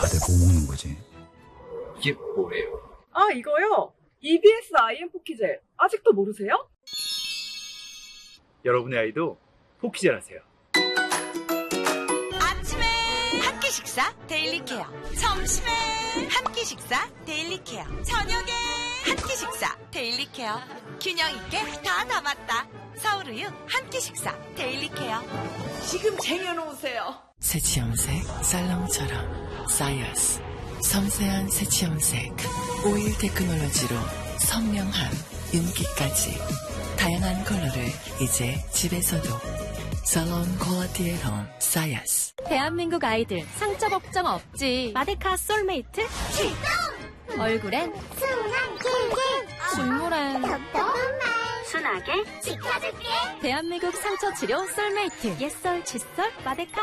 다들 뭐 먹는 거지? 이게 뭐예요? 아, 이거요? EBS IM 포키젤. 아직도 모르세요? 여러분의 아이도 포키젤하세요. 아침에 한 끼 식사 데일리 케어, 점심에 한 끼 식사 데일리 케어, 저녁에 한 끼 식사 데일리 케어. 균형 있게 다 담았다. 서울우유 한 끼 식사 데일리 케어. 지금 쟁여놓으세요. 새치염색 살롱처럼 사이어스. 섬세한 새치염색 오일 테크놀로지로 선명함, 윤기까지 다양한 컬러를 이제 집에서도. 살론 퀄리티의 홈 사이어스. 대한민국 아이들 상처 걱정 없지. 마데카 솔메이트 출동! 얼굴엔 순한 길게, 눈물엔 순하게 지켜줄게. 대한민국 상처 치료 솔메이트. 옛설 칫솔 마데카.